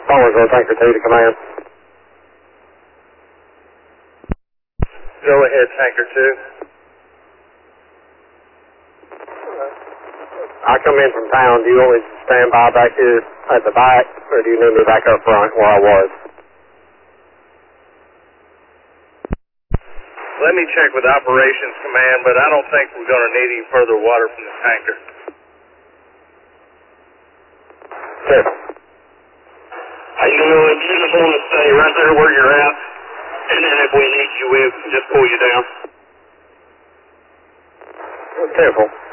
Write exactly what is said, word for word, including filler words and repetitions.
Bowlersville, Tanker two to command. Go ahead, Tanker two. I come in from town. Do you want me to stand by back here at the back, or do you need me back up front where I was? Let me check with Operations Command, but I don't think we're going to need any further water from the tanker. Sure. Hey, you know, if you just want to stay right there where you're at, and then if we need you, we'll just pull you down. Careful.